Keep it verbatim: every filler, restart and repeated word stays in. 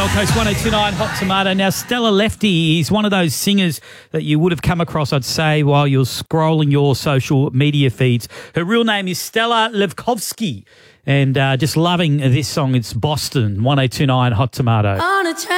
Gold Coast one oh two point nine Hot Tomato. Now, Stella Lefty is one of those singers that you would have come across, I'd say, while you're scrolling your social media feeds. Her real name is Stella Levkovsky, and uh, just loving this song. It's Boston, one oh two point nine Hot Tomato.